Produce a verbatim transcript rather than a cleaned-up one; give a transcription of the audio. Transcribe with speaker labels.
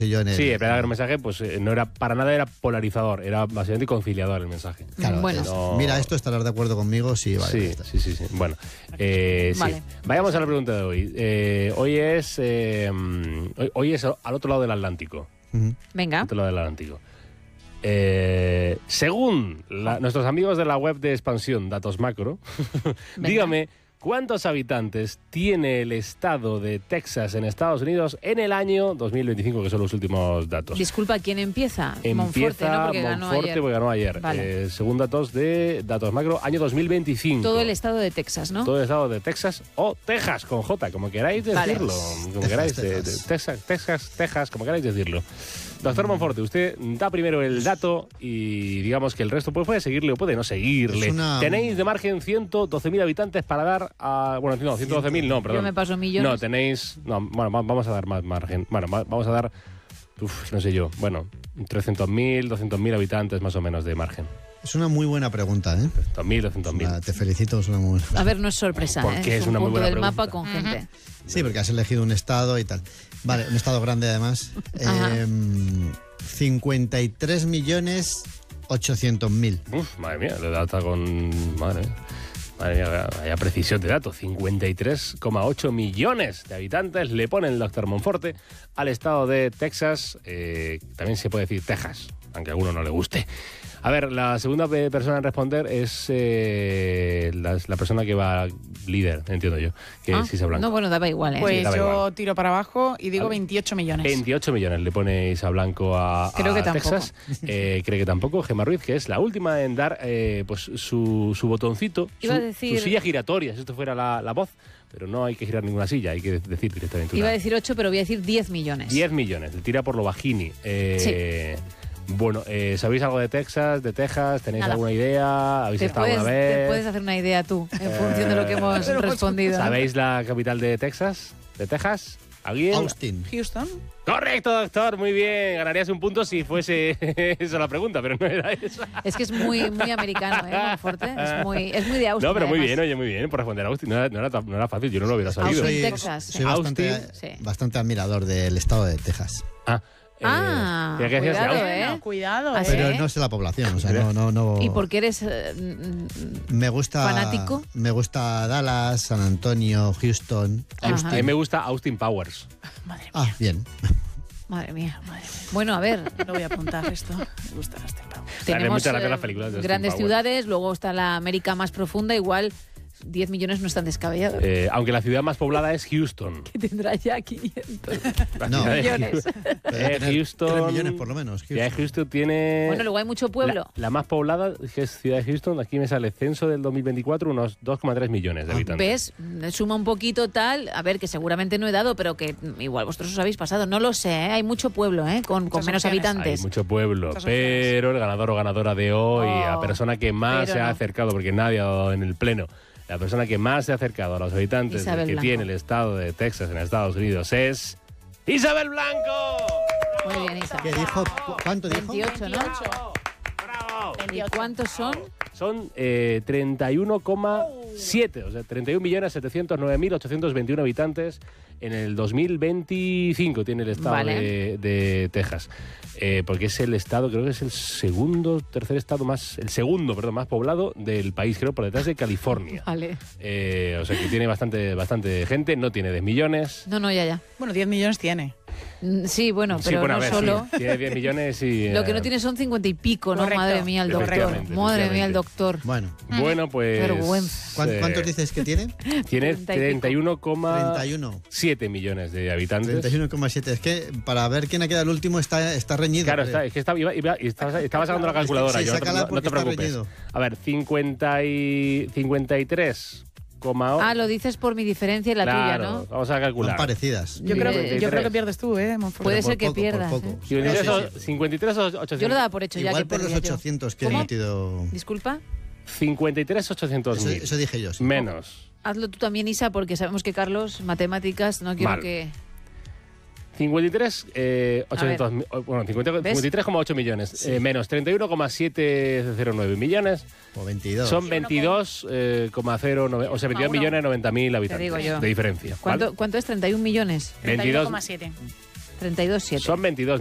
Speaker 1: Yo en el,
Speaker 2: sí, el verdad que el mensaje pues eh, no era para nada era polarizador, era básicamente conciliador el mensaje.
Speaker 1: Claro,
Speaker 3: Bueno.
Speaker 1: es, mira, esto estarás de acuerdo conmigo, sí, vale.
Speaker 2: Sí, sí, sí, sí. Bueno, eh,
Speaker 3: Vale.
Speaker 2: sí. Vayamos a la pregunta de hoy. Eh, hoy es eh, hoy, hoy es al otro lado del Atlántico.
Speaker 1: Uh-huh.
Speaker 3: Venga.
Speaker 2: Al otro lado del Atlántico. Eh, según la, nuestros amigos de la web de expansión Datos Macro, dígame ¿cuántos habitantes tiene el estado de Texas en Estados Unidos en el año dos mil veinticinco, que son los últimos datos?
Speaker 3: Disculpa, ¿quién empieza? Monforte,
Speaker 2: Empieza
Speaker 3: ¿no? Porque ganó
Speaker 2: Monforte,
Speaker 3: ayer.
Speaker 2: porque ganó ayer.
Speaker 3: Vale.
Speaker 2: Eh, según datos de Datos Macro, año dos mil veinticinco.
Speaker 3: Todo el estado de Texas, ¿no?
Speaker 2: Todo el estado de Texas o Texas, con J, como queráis
Speaker 3: Vale.
Speaker 2: decirlo. Como
Speaker 1: Texas,
Speaker 2: queráis, de- de-
Speaker 1: Texas.
Speaker 2: Texas, Texas, Texas, como queráis decirlo. Doctor Monforte, usted da primero el dato y digamos que el resto pues, puede seguirle o puede no seguirle.
Speaker 1: Es una-
Speaker 2: Tenéis de margen ciento doce mil habitantes para dar a... Bueno, no, ciento doce mil no, perdón.
Speaker 3: Yo me paso millones.
Speaker 2: No, tenéis... No, bueno, va- vamos a dar más margen. Bueno, va- vamos a dar... Uf, no sé yo. Bueno, trescientos mil, doscientos mil habitantes más o menos de margen.
Speaker 1: Es una muy buena pregunta, ¿eh?
Speaker 2: trescientos mil, doscientos mil.
Speaker 1: Ah, te felicito, es una muy buena.
Speaker 3: A ver, no es sorpresa,
Speaker 2: ¿Por
Speaker 3: ¿eh?
Speaker 2: qué es
Speaker 3: un
Speaker 2: una muy
Speaker 3: punto
Speaker 2: buena
Speaker 3: del
Speaker 2: pregunta?
Speaker 3: mapa con gente.
Speaker 1: Sí, porque has elegido un estado y tal. Vale, un estado grande además.
Speaker 3: Ajá.
Speaker 1: Eh, cincuenta y tres millones ochocientos mil.
Speaker 2: Uf, madre mía, le da hasta con... Madre mía. Madre mía, vaya precisión de datos. cincuenta y tres coma ocho millones de habitantes le pone el doctor Monforte al estado de Texas. Eh, también se puede decir Texas, aunque a alguno no le guste. A ver, la segunda pe- persona en responder es eh, la, la persona que va líder, entiendo yo, que
Speaker 3: Ah,
Speaker 2: es Isa Blanco.
Speaker 3: no, bueno, daba igual, ¿eh?
Speaker 4: Pues
Speaker 2: daba
Speaker 4: yo
Speaker 2: igual.
Speaker 4: tiro para abajo y digo
Speaker 2: Vale.
Speaker 4: veintiocho millones.
Speaker 2: veintiocho millones le pone Isa Blanco a,
Speaker 4: Creo
Speaker 2: a
Speaker 4: que tampoco.
Speaker 2: Texas. Eh, cree que tampoco. Gemma Ruiz, que es la última en dar eh, pues su, su botoncito,
Speaker 3: Iba
Speaker 2: su,
Speaker 3: a decir-
Speaker 2: su silla giratoria, si esto fuera la, la voz. Pero no hay que girar ninguna silla, hay que decir directamente
Speaker 3: Iba a
Speaker 2: una.
Speaker 3: decir ocho, pero voy a decir diez millones.
Speaker 2: diez millones, le tira por lo bajini. Eh, Bueno, eh, ¿sabéis algo de Texas, de Texas? ¿Tenéis
Speaker 3: Nada.
Speaker 2: alguna idea? ¿Habéis
Speaker 3: Te
Speaker 2: estado
Speaker 3: puedes,
Speaker 2: alguna
Speaker 3: te
Speaker 2: vez?
Speaker 3: puedes hacer una idea tú, en función de lo que hemos respondido. ¿no?
Speaker 2: ¿Sabéis la capital de Texas? ¿De Texas? ¿Alguien?
Speaker 1: Austin.
Speaker 4: Houston.
Speaker 2: Correcto, doctor, muy bien. Ganarías un punto si fuese esa la pregunta, pero no era esa.
Speaker 3: Es que es muy, muy americano, ¿eh, Monforte? Es muy, es muy de Austin.
Speaker 2: No, pero muy
Speaker 3: además.
Speaker 2: bien, oye, muy bien por responder a Austin. No era, no era, no era fácil, yo no lo hubiera sabido.
Speaker 3: Austin,
Speaker 1: Soy,
Speaker 3: Texas,
Speaker 1: soy
Speaker 3: sí.
Speaker 1: bastante,
Speaker 2: Austin,
Speaker 3: sí.
Speaker 1: bastante admirador del estado de Texas.
Speaker 2: Ah, eh,
Speaker 3: Ah,
Speaker 2: ¿qué decías de
Speaker 3: cuidado,
Speaker 2: Austin?
Speaker 3: ¿eh?
Speaker 4: Bueno, cuidado,
Speaker 3: ¿Ah,
Speaker 4: ¿eh?
Speaker 3: sí?
Speaker 1: Pero no sé la población, o sea, no, no, no.
Speaker 3: ¿Y por qué eres eh, mm,
Speaker 1: Me gusta.
Speaker 3: fanático?
Speaker 1: Me gusta Dallas, San Antonio, Houston.
Speaker 3: Ajá.
Speaker 2: A mí me gusta Austin Powers.
Speaker 4: Madre mía,
Speaker 1: Ah, bien.
Speaker 3: Madre mía. Bueno, a ver,
Speaker 4: no voy a apuntar esto. Me gusta este pavo.
Speaker 3: tenemos
Speaker 2: mucha gracia
Speaker 3: eh,
Speaker 2: las películas de Austin
Speaker 3: grandes
Speaker 2: Powers.
Speaker 3: ciudades, luego está la América más profunda, igual diez millones no están descabellados.
Speaker 2: Eh, aunque la ciudad más poblada es Houston.
Speaker 3: Que tendrá ya quinientos.
Speaker 2: La
Speaker 1: No.
Speaker 2: ciudad de
Speaker 3: Millones.
Speaker 1: Pero debe
Speaker 2: Eh,
Speaker 1: tener
Speaker 2: Houston.
Speaker 1: tres millones por lo menos.
Speaker 2: La ciudad de
Speaker 1: Houston.
Speaker 2: Houston tiene...
Speaker 3: Bueno, luego hay mucho pueblo.
Speaker 2: La, la más poblada, que es Ciudad de Houston, aquí me sale censo del dos mil veinticuatro, unos dos coma tres millones de
Speaker 1: Ah,
Speaker 2: habitantes.
Speaker 3: ¿Ves? Suma un poquito tal, a ver, que seguramente no he dado, pero que mm, igual vosotros os habéis pasado. No lo sé, ¿eh? Hay mucho pueblo, ¿eh? Con, con
Speaker 4: Muchas
Speaker 3: menos
Speaker 4: opciones.
Speaker 2: Hay
Speaker 3: habitantes.
Speaker 2: mucho pueblo,
Speaker 4: Muchas opciones.
Speaker 2: pero el ganador o ganadora de hoy,
Speaker 3: Oh,
Speaker 2: la persona que más
Speaker 3: pero
Speaker 2: se ha
Speaker 3: no.
Speaker 2: acercado, porque nadie ha dado en el pleno, la persona que más se ha acercado a los habitantes
Speaker 3: Isabel
Speaker 2: que
Speaker 3: Blanco.
Speaker 2: tiene el estado de Texas en Estados Unidos es... ¡Isabel Blanco!
Speaker 3: Muy bien, Isa.
Speaker 1: ¿Qué dijo? ¿Cu- ¿Cuánto dijo?
Speaker 3: veintiocho, ¿no?
Speaker 2: ¡Bravo!
Speaker 3: ¿Y cuántos son?
Speaker 2: Son eh, treinta y uno coma siete, o sea, treinta y un millones setecientos nueve mil ochocientos veintiuno habitantes en el dos mil veinticinco tiene el estado
Speaker 3: Vale.
Speaker 2: de, de Texas. Eh, porque es el estado, creo que es el segundo, tercer estado más, el segundo, perdón, más poblado del país, creo, por detrás de California.
Speaker 3: Vale.
Speaker 2: Eh, o sea que tiene bastante, bastante gente, no tiene diez millones.
Speaker 3: No, no, ya, ya.
Speaker 4: Bueno, diez millones tiene.
Speaker 3: Mm, Sí, bueno,
Speaker 2: Sí,
Speaker 3: pero
Speaker 2: bueno, a
Speaker 3: no
Speaker 2: ver,
Speaker 3: solo.
Speaker 2: sí, tiene diez millones y...
Speaker 3: Lo que
Speaker 2: eh,
Speaker 3: no tiene son cincuenta y pico, ¿no?
Speaker 4: Correcto.
Speaker 3: Madre mía, el doctor.
Speaker 2: Efectivamente,
Speaker 3: Madre mía, el
Speaker 2: efectivamente.
Speaker 3: doctor.
Speaker 1: Bueno,
Speaker 2: Bueno, pues...
Speaker 3: Vergüenza.
Speaker 1: ¿cuán-
Speaker 2: eh,
Speaker 1: ¿cuántos dices que tiene?
Speaker 2: Tiene
Speaker 3: Treinta y pico.
Speaker 2: treinta y uno coma
Speaker 1: treinta y uno.
Speaker 2: siete millones de habitantes.
Speaker 1: treinta y uno coma siete. Es que para ver quién ha quedado el último está, está reñido.
Speaker 2: Claro,
Speaker 1: eh.
Speaker 2: está, es que estaba, iba, iba- estaba, estaba sacando la calculadora.
Speaker 1: Sí,
Speaker 2: yo, no, te,
Speaker 1: sácala
Speaker 2: no- no
Speaker 1: porque
Speaker 2: te
Speaker 1: está
Speaker 2: preocupes.
Speaker 1: reñido.
Speaker 2: A ver, cincuenta y, cincuenta y tres coma ocho.
Speaker 3: Ah, lo dices por mi diferencia y la
Speaker 2: claro,
Speaker 3: tuya, ¿no?
Speaker 2: vamos a
Speaker 1: Son
Speaker 2: calcular.
Speaker 1: parecidas.
Speaker 4: Yo creo, que, yo
Speaker 2: cincuenta y tres.
Speaker 4: creo que pierdes tú, ¿eh, Monforte?
Speaker 3: Puede
Speaker 1: por
Speaker 3: ser que
Speaker 1: poco, por
Speaker 3: pierdas.
Speaker 1: poco.
Speaker 3: ¿eh?
Speaker 2: cincuenta y tres,
Speaker 1: Sí, sí, sí.
Speaker 2: cincuenta y tres o ochocientos.
Speaker 3: Yo lo daba por hecho ya
Speaker 1: Igual
Speaker 3: que
Speaker 1: por los
Speaker 3: perdía yo.
Speaker 1: ochocientos que he
Speaker 3: ¿Cómo?
Speaker 1: emitido.
Speaker 3: Disculpa,
Speaker 2: cincuenta y tres ochocientos
Speaker 1: Eso,
Speaker 2: mil.
Speaker 1: eso dije yo. Sí.
Speaker 2: Menos.
Speaker 3: hazlo tú también, Isa, porque sabemos que Carlos, matemáticas, no quiero
Speaker 2: Mal.
Speaker 3: que...
Speaker 2: cincuenta y tres, eh, ochocientos mil. Bueno, cincuenta,
Speaker 3: ¿Ves?
Speaker 2: cincuenta y tres coma ocho millones.
Speaker 1: Sí.
Speaker 2: Eh, menos treinta y uno coma setecientos nueve millones.
Speaker 1: O veintidós.
Speaker 2: Son veintidós coma cero nueve. O sea, veintidós millones noventa mil habitantes
Speaker 3: digo yo.
Speaker 2: de diferencia.
Speaker 3: ¿Cuánto,
Speaker 2: ¿vale?
Speaker 3: ¿Cuánto es? ¿treinta y un millones?
Speaker 4: treinta y uno
Speaker 2: veintidós
Speaker 4: coma siete.
Speaker 3: treinta y dos siete.
Speaker 2: Son veintidós